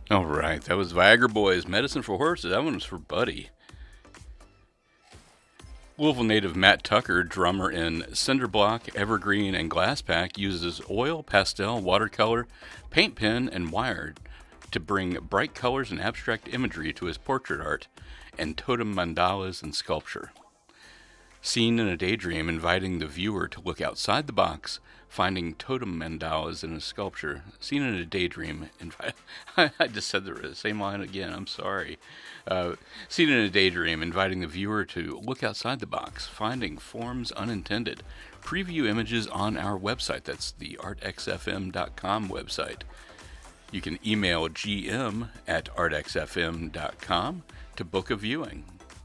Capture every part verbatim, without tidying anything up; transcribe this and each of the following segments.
All right, that was Viagra Boys, Medicine for Horses. That one was for Buddy. Louisville native Matt Tucker, drummer in Cinderblock, Evergreen, and Glasspack, uses oil, pastel, watercolor, paint pen, and wire to bring bright colors and abstract imagery to his portrait art and totem mandalas and sculpture. Seen in a daydream, inviting the viewer to look outside the box, finding totem mandalas in a sculpture. Seen in a daydream, invi- I just said the same line again, I'm sorry. Uh, seen in a daydream, inviting the viewer to look outside the box, finding forms unintended. Preview images on our website. That's the art x f m dot com website. You can email g m at art x f m dot com to book a viewing.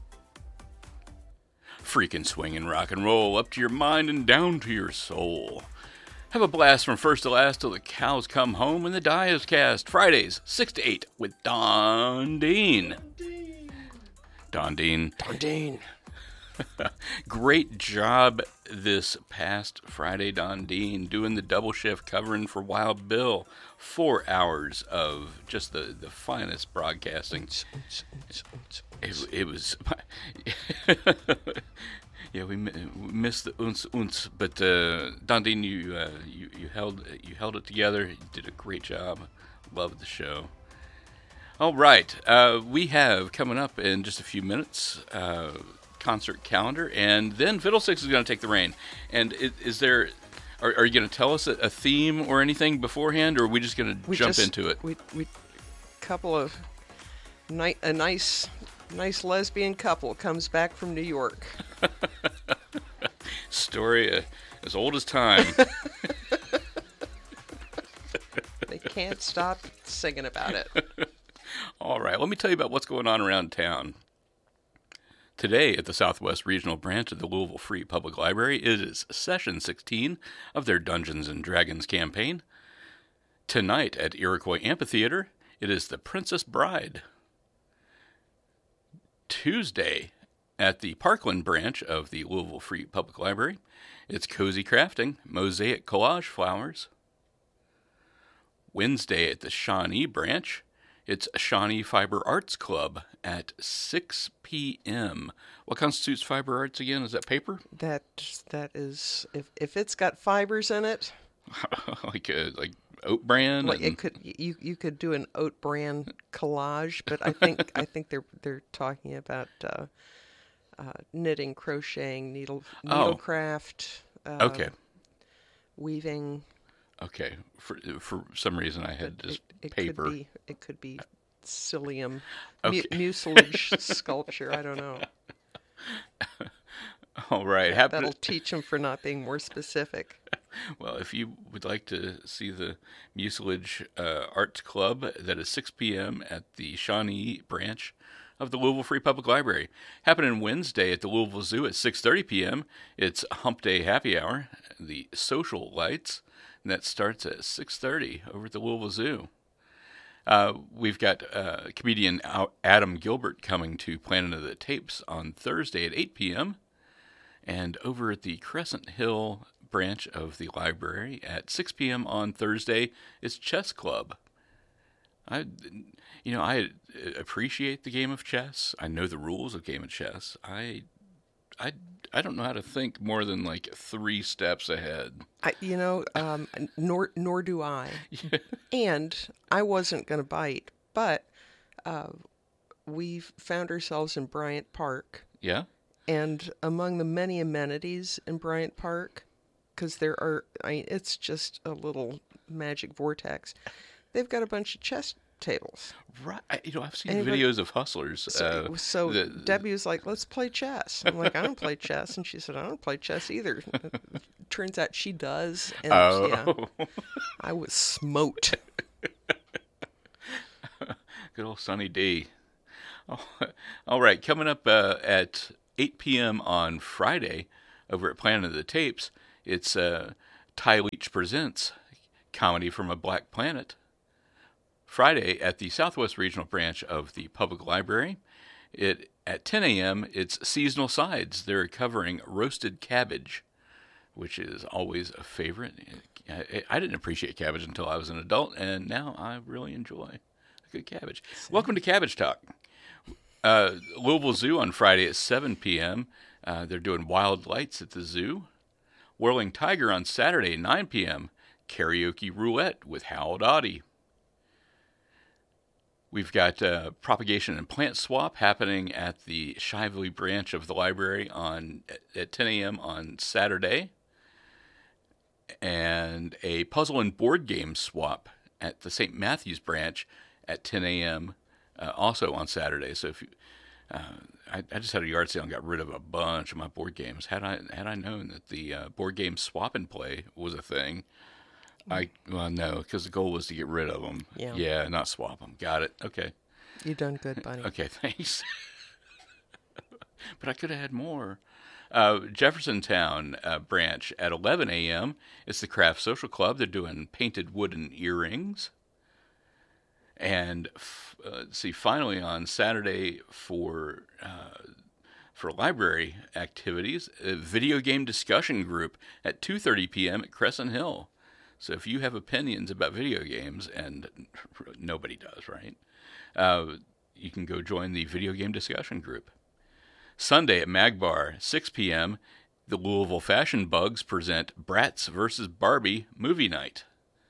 Freaking swing and rock and roll up to your mind and down to your soul. Have a blast from first to last till the cows come home and the die is cast. Fridays, six to eight with Don Dean. Don Dean. Don Dean. Great job this past Friday, Don Dean, doing the double shift covering for Wild Bill. Four hours of just the, the finest broadcasting. It, it was... Yeah, we, we missed the unce unce, but uh, Don Dean, you, uh, you you held you held it together. You did a great job. Loved the show. All right, uh, we have coming up in just a few minutes uh, concert calendar, and then Fiddlesticks is going to take the reign. And is, is there? Are, are you going to tell us a, a theme or anything beforehand, or are we just going to jump just, into it? We we couple of ni- a nice. Nice lesbian couple comes back from New York. Story uh, as old as time. They can't stop singing about it. All right, let me tell you about what's going on around town. Today at the Southwest Regional Branch of the Louisville Free Public Library, it is session sixteen of their Dungeons and Dragons campaign. Tonight at Iroquois Amphitheater, it is The Princess Bride. Tuesday at the Parkland branch of the Louisville Free Public Library, it's Cozy Crafting, Mosaic Collage Flowers. Wednesday at the Shawnee branch, it's Shawnee Fiber Arts Club at six p.m. What constitutes fiber arts again? Is that paper? That that is, if if it's got fibers in it, like a, like oat bran. like and... it could you you could do an oat bran collage, but I think I think they're they're talking about uh, uh, knitting, crocheting, needle Oh. needlecraft, uh, Okay. weaving. Okay. For for some reason, I had just It, it paper. could be it could be psyllium, Okay. mu- mucilage sculpture. I don't know. All right. Happy That'll teach them for not being more specific. Well, if you would like to see the Mucilage uh, Arts Club, that is six p.m. at the Shawnee branch of the Louisville Free Public Library. Happening Wednesday at the Louisville Zoo at six thirty p.m. It's Hump Day Happy Hour, the Social Lights, and that starts at six thirty over at the Louisville Zoo. Uh, we've got uh, comedian Adam Gilbert coming to Planet of the Tapes on Thursday at eight p.m. And over at the Crescent Hill branch of the library at six p.m. on Thursday, it's Chess Club. I, you know, I appreciate the game of chess. I know the rules of game of chess. I, I, I don't know how to think more than like three steps ahead. I, you know, um, nor nor do I. And I wasn't going to bite, but uh, we found ourselves in Bryant Park. Yeah? And among the many amenities in Bryant Park, because there are, I mean, it's just a little magic vortex. They've got a bunch of chess tables. Right. I- You know, I've seen Anybody- videos of hustlers. So, uh, so the- Debbie was like, let's play chess. I'm like, I don't play chess. And she said, I don't play chess either. Turns out she does. And Oh. yeah, I was smote. Good old Sunny D. Oh, all right, coming up uh, at eight p.m. on Friday over at Planet of the Tapes, it's uh, Ty Leach Presents Comedy from a Black Planet. Friday at the Southwest Regional Branch of the Public Library, it at ten a.m. it's Seasonal Sides. They're covering roasted cabbage, which is always a favorite. I, I didn't appreciate cabbage until I was an adult, and now I really enjoy a good cabbage. Welcome to Cabbage Talk. Uh, Louisville Zoo on Friday at seven p.m. Uh, they're doing Wild Lights at the zoo. Whirling Tiger on Saturday, nine p.m. Karaoke Roulette with Hal Dottie. We've got uh, Propagation and Plant Swap happening at the Shively branch of the library on at ten a.m. on Saturday. And a puzzle and board game swap at the Saint Matthews branch at ten a.m. Uh, also on Saturday. So if you, uh, I, I just had a yard sale and got rid of a bunch of my board games. Had I had I known that the uh, board game swap and play was a thing, I well no, because the goal was to get rid of them. Yeah. Yeah, not swap them. Got it. Okay. You done good, buddy. Okay, thanks. But I could have had more. Uh, Jeffersontown uh, branch at eleven a.m. It's the Craft Social Club. They're doing painted wooden earrings. And f- uh, let's see, finally on Saturday for uh, for library activities, a video game discussion group at two thirty p.m. at Crescent Hill. So if you have opinions about video games, and nobody does, right? Uh, you can go join the video game discussion group. Sunday at Magbar, six p.m., the Louisville Fashion Bugs present Bratz versus Barbie movie night.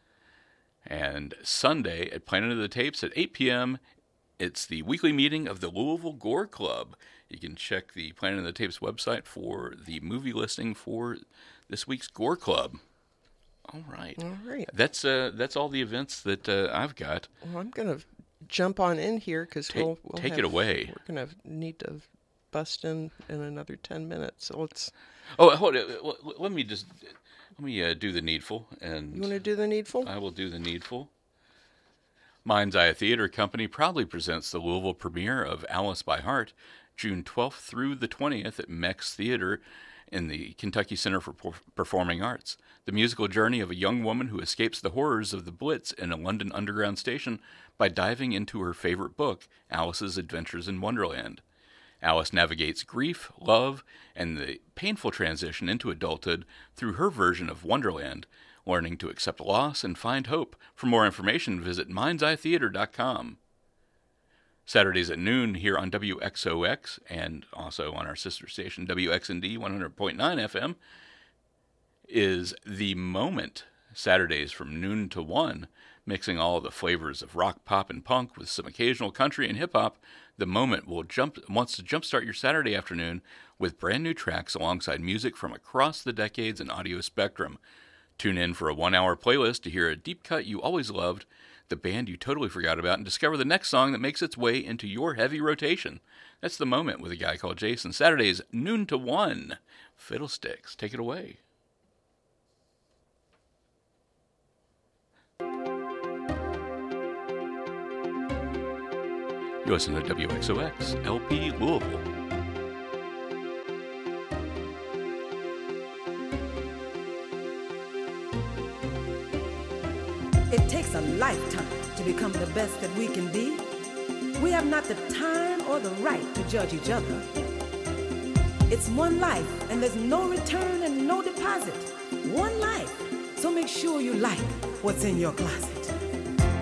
And Sunday at Planet of the Tapes at eight p.m., it's the weekly meeting of the Louisville Gore Club. You can check the Planet of the Tapes website for the movie listing for this week's Gore Club. All right. All right. That's uh, that's all the events that uh, I've got. Well, I'm going to jump on in here because Take, we'll, we'll take have, it away. We're going to need to bust in in another ten minutes. So let's. Oh, hold it. Let me just let me uh, do the needful. And You want to do the needful? I will do the needful. Mind's Eye Theater Company proudly presents the Louisville premiere of Alice by Heart, June twelfth through the twentieth at Mex Theater in the Kentucky Center for Performing Arts. The musical journey of a young woman who escapes the horrors of the Blitz in a London underground station by diving into her favorite book, Alice's Adventures in Wonderland. Alice navigates grief, love, and the painful transition into adulthood through her version of Wonderland, learning to accept loss and find hope. For more information, visit minds eye theater dot com. Saturdays at noon here on W X O X and also on our sister station W X N D one hundred point nine F M is The Moment. Saturdays from noon to one, mixing all the flavors of rock, pop, and punk with some occasional country and hip-hop. The Moment will jump wants to jumpstart your Saturday afternoon with brand new tracks alongside music from across the decades and audio spectrum. Tune in for a one-hour playlist to hear a deep cut you always loved, the band you totally forgot about, and discover the next song that makes its way into your heavy rotation. That's The Moment with a guy called Jason. Saturdays, noon to one. Fiddlesticks, take it away. You listen to W X O X, L P Louisville. It takes a lifetime to become the best that we can be. We have not the time or the right to judge each other. It's one life, and there's no return and no deposit. One life. So make sure you like what's in your closet.